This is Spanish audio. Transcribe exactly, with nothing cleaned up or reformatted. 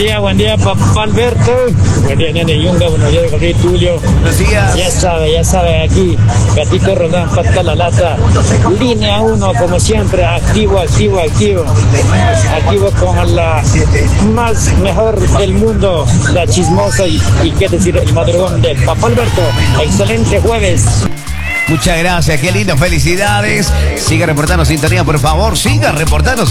día, buen día, papá Alberto. Buen día, nene Yunga, buenos días, Gabriel Tulio. Buenos días. Ya sabe, ya sabe, aquí, Gatito Rodán, Pata la Lata. Línea uno, como siempre, activo, activo, activo. Activo con la más mejor del mundo, la chismosa y, y qué decir, el madrugón de papá Alberto. Excelente jueves. Muchas gracias, qué lindo, felicidades. Siga reportando sintonía, por favor, siga reportando